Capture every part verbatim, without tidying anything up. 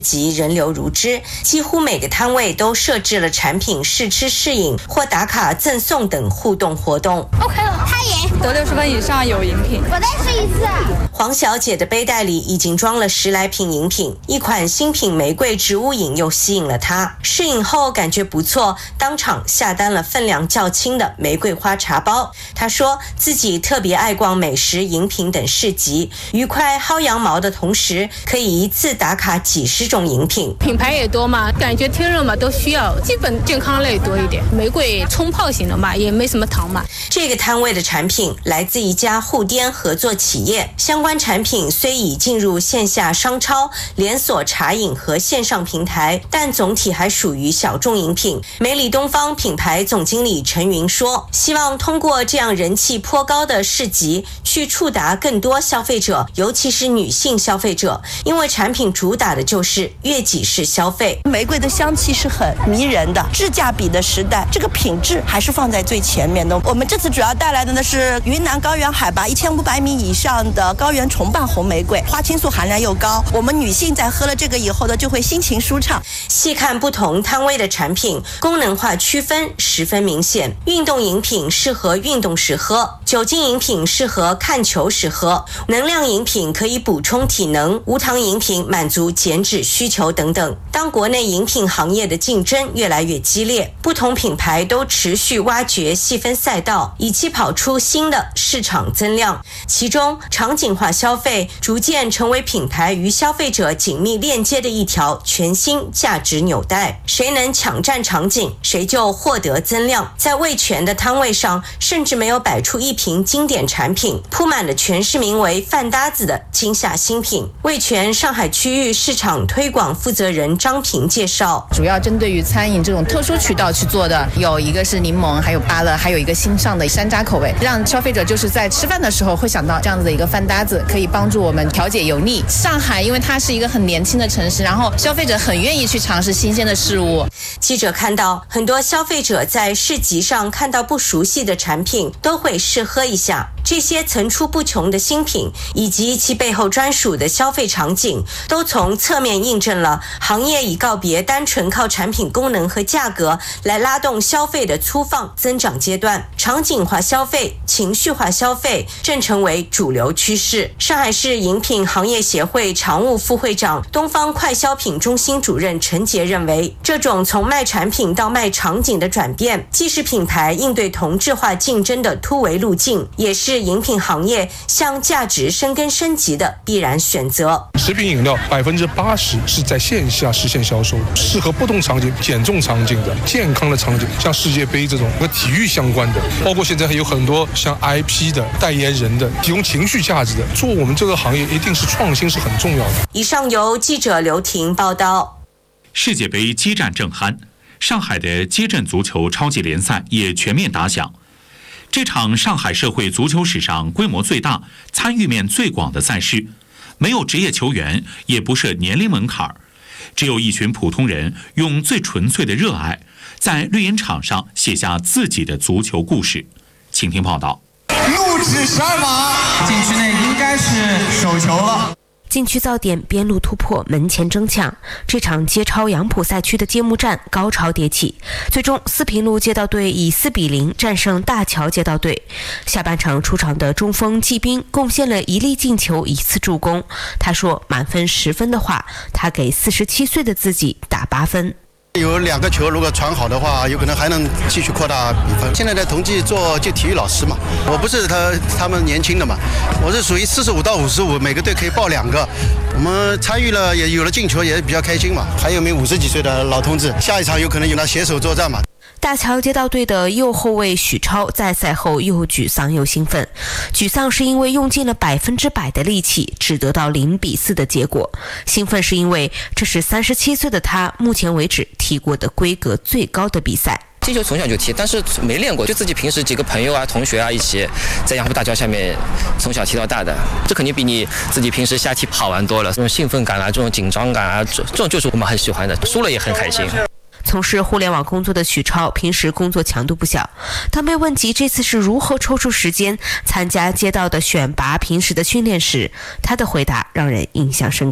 及人流如织，几乎每个摊位都设置了产品试吃试饮或打卡赠送等互动活动。 OK 了，开饮， 得六十分以上有饮品。 我再试一次。 黄小姐的背带里已经装了十来瓶饮品，一款新品玫瑰植物饮又吸引了她。试饮后感觉不错，当场下单了分量较轻的玫瑰花茶包。她说自己特别爱逛美食、饮品等市集，愉快薅羊毛的同时，可以一次打卡几十种饮品。 品牌也多嘛，感觉天热嘛都需要，基本健康类多一点。玫瑰冲泡型的嘛，也没什么糖嘛。 这个摊位的产品来自一家互颠合作企业，相关产品虽已进入线下商超、连锁茶饮和线上平台，但总体还属于小众饮品。美里东方品牌总经理陈云说，希望通过这样人气颇高的市集，去触达更多消费者，尤其是女性消费者，因为产品主打的就是悦己式消费。 玫瑰的香气是很迷人的，质价比的时代，这个品质还是放在最前面的。我们这次主要带来的呢是云南高原海拔一千五百米以上的高原重瓣红玫瑰，花青素含量又高，我们女性在喝了这个以后呢，就会心情舒畅。 细看不同摊位的产品，功能化区分十分明显。运动饮品适合运动时喝，酒精饮品适合看球时喝，能量饮品可以补充体能，无糖饮品满足减脂需求等等。当国内饮品行业的竞争越来越激烈，不同品牌都持续挖掘细分赛道，以期跑出新的市场增量。其中，场景化消费逐渐成为品牌与消费者紧密链接的一条全新价值纽带。谁能抢占场景，谁就获得增量。在味全的摊位上，甚至没有摆出一瓶经典产品，铺满了全是名为饭搭子的惊吓新品。味全上海区域市场推广负责人张平介绍， 主要针对于餐饮这种特殊渠道去做的，有一个是柠檬，还有芭乐，还有一个新上的山楂口味，让消费者就是在吃饭的时候会想到这样子的一个饭搭子，可以帮助我们调节油腻。上海因为它是一个很年轻的城市，然后消费者很愿意去尝试新鲜的事物。 记者看到很多消费者在市集上看到不熟悉的产品，都会试喝一下。这些层出不穷的新品以及其背后专属的消费场景，都从侧面印证了行业已告别单纯靠产品功能和价格来拉动消费的粗放增长阶段。场景化消费、情绪化消费正成为主流趋势。上海市饮品行业协会常务副会长、东方快消品中心主任陈杰认为，这种从卖产品到卖场景的转变，既是品牌应对同质化竞争的突围路径，也是饮品行业向价值深耕升级的必然选择。 食品饮料百分之八十是在线下实现销售，适合不同场景、减重场景的、健康的场景，像世界杯这种和体育相关的，包括现在还有很多像 I P 的、代言人的、提供情绪价值的。做我们这个行业，一定是创新是很重要的。 以上由记者刘婷报道。 世界杯激战正酣，上海的街镇足球超级联赛也全面打响。这场上海社会足球史上规模最大、参与面最广的赛事，没有职业球员，也不设年龄门槛，只有一群普通人用最纯粹的热爱，在绿茵场上写下自己的足球故事。请听报道。 路指十二码，禁区内应该是手球了。 禁区造点，边路突破，门前争抢。这场街超杨浦赛区的揭幕战高潮迭起，最终四平路街道队以四比零战胜大桥街道队。下半场出场的中锋季斌贡献了一粒进球，一次助攻。他说，满分十分的话，他给四十七岁的自己打八分。 有两个球，如果传好的话，有可能还能继续扩大比分。现在在同济做就体育老师嘛，我不是他他们年轻的嘛，我是属于四十五到五十五，每个队可以报两个。我们参与了，也有了进球，也比较开心嘛。还有名五十几岁的老同志，下一场有可能有他携手作战嘛。 大桥街道队的右后卫许超在赛后又沮丧又兴奋。沮丧是因为用尽了百分之百的力气，只得到零比四的结果；兴奋是因为这是三十七岁的他目前为止踢过的规格最高的比赛。 踢球从小就踢，但是没练过，就自己平时几个朋友啊、同学啊一起在杨浦大桥下面从小踢到大的，这肯定比你自己平时瞎踢好玩多了。这种兴奋感啊，这种紧张感啊，这这种就是我们很喜欢的，输了也很开心。 从事互联网工作的许超平时工作强度不小，当被问及这次是如何抽出时间参加街道的选拔平时的训练时，他的回答让人印象深刻。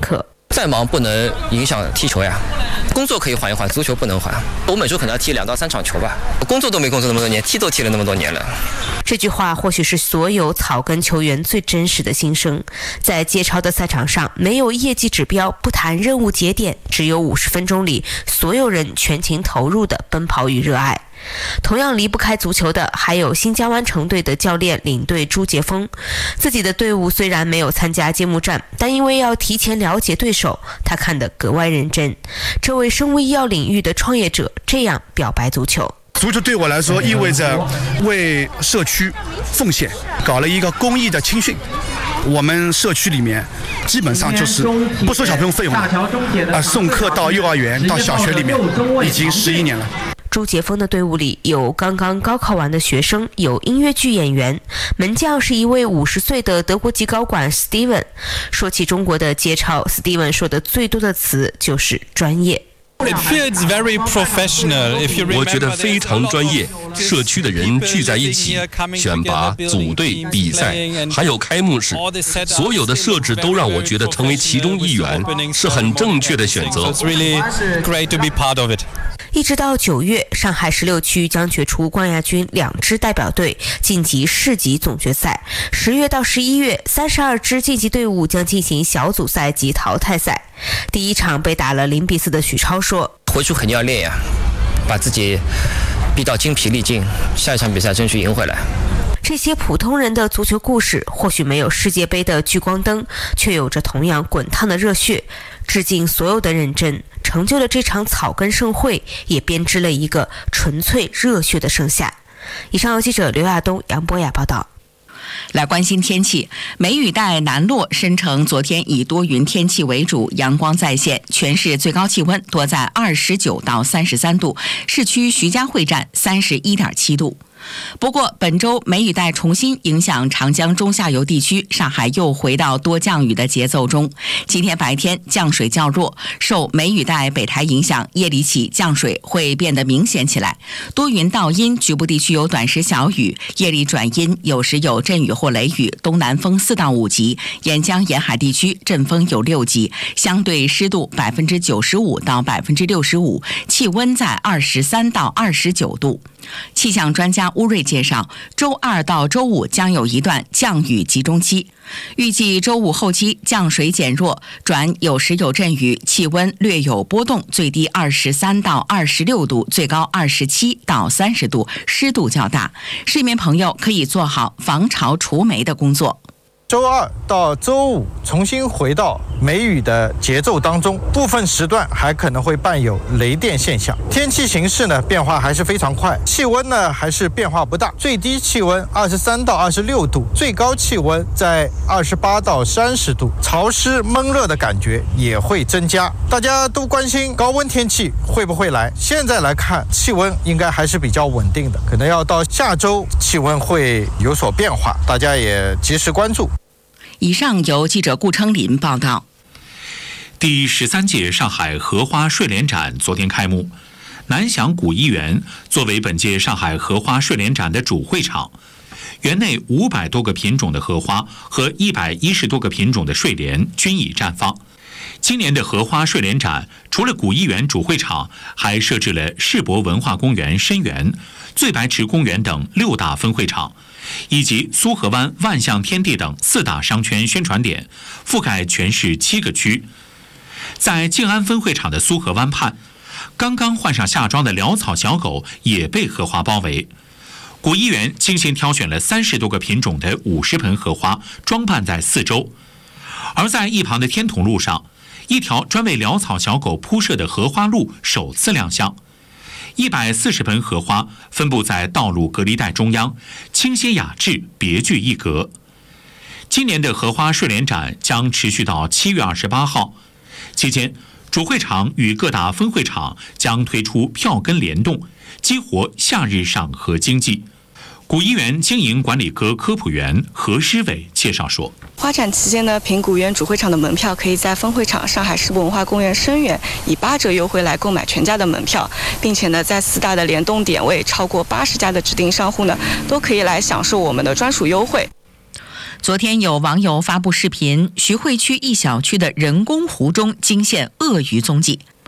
再忙不能影响踢球呀，工作可以缓一缓，足球不能缓。我每周可能要踢两到三场球吧，工作都没工作那么多年，踢都踢了那么多年了。 这句话或许是所有草根球员最真实的心声。在街超的赛场上，没有业绩指标，不谈任务节点，只有五十分钟里所有人全情投入的奔跑与热爱。同样离不开足球的还有新疆湾城队的教练领队朱杰峰。自己的队伍虽然没有参加揭幕战，但因为要提前了解对手，他看得格外认真。这位生物医药领域的创业者这样表白足球： 足球对我来说意味着为社区奉献，搞了一个公益的青训。我们社区里面基本上就是不收小朋友费用的，啊，送课到幼儿园到小学里面已经十一年了。 朱杰峰的队伍里有刚刚高考完的学生，有音乐剧演员，门将是一位五十岁的德国籍高管 Steven。 说起中国的街超， Steven 说的最多的词就是专业。 It feels very professional. If you remember, 我觉得非常专业，社区的人聚在一起，选拔、组队、比赛，还有开幕式，所有的设置都让我觉得成为其中一员是很正确的选择。 It's really great to be part of it. 一直到九月，上海十六区将决出冠亚军两支代表队晋级市级总决赛。十月到十一月，三十二支晋级队伍将进行小组赛及淘汰赛。第一场被打了零比四的许超说：“ 回去肯定要练呀，把自己逼到精疲力尽，下一场比赛争取赢回来。” 这些普通人的足球故事，或许没有世界杯的聚光灯，却有着同样滚烫的热血。致敬所有的认真，成就了这场草根盛会，也编织了一个纯粹热血的盛夏。以上由记者刘亚东、杨博雅报道。 来关心天气，梅雨带南落，申城昨天以多云天气为主，阳光再现，全市最高气温多在二十九到三十三度，市区徐家汇站三十一点七度。不过本周梅雨带重新影响长江中下游地区，上海又回到多降雨的节奏中。今天白天降水较弱，受梅雨带北台影响，夜里起降水会变得明显起来，多云到阴，局部地区有短时小雨，夜里转阴，有时有阵雨或雷雨，东南风四到五级，沿江沿海地区阵风有六级，相对湿度百分之九十五到百分之六十五，气温在二十三到二十九度。气象专家乌瑞介绍，周二到周五将有一段降雨集中期，预计周五后期降水减弱，转有时有阵雨，气温略有波动，最低二十三到二十六度，最高二十七到三十度，湿度较大，市民朋友可以做好防潮除霉的工作。 周二到周五重新回到梅雨的节奏当中，部分时段还可能会伴有雷电现象。天气形势呢变化还是非常快，气温呢还是变化不大，最低气温二十三到二十六度，最高气温在二十八到三十度，潮湿闷热的感觉也会增加。大家都关心高温天气会不会来，现在来看气温应该还是比较稳定的，可能要到下周气温会有所变化，大家也及时关注。 以上由记者顾称林报道。 第十三届上海荷花睡莲展昨天开幕，南翔古一园作为本届上海荷花睡莲展的主会场，园内五百多个品种的荷花和一百一十多个品种的睡莲均已绽放。今年的荷花睡莲展除了古一园主会场，还设置了世博文化公园深园、醉白池公园等六大分会场，以及苏河湾万象天地等四大商圈宣传点，覆盖全市七个区。在静安分会场的苏河湾畔，刚刚换上夏装的潦草小狗也被荷花包围。古一园精心挑选了三十多个品种的五十盆荷花，装扮在四周。而在一旁的天筒路上，一条专为潦草小狗铺设的荷花路首次亮相。一百四十盆荷花分布在道路隔离带中央，清新雅致，别具一格。今年的荷花睡莲展将持续到七月二十八号，期间主会场与各大分会场将推出票根联动，激活夏日赏荷经济。古一园经营管理科科普员何诗伟介绍说， 花展期间呢，凭古园主会场的门票，可以在分会场上海世博文化公园深园以八折优惠来购买全价的门票，并且呢，在四大的联动点位超过八十家的指定商户呢，都可以来享受我们的专属优惠。 昨天有网友发布视频，徐汇区一小区的人工湖中惊现鳄鱼踪迹。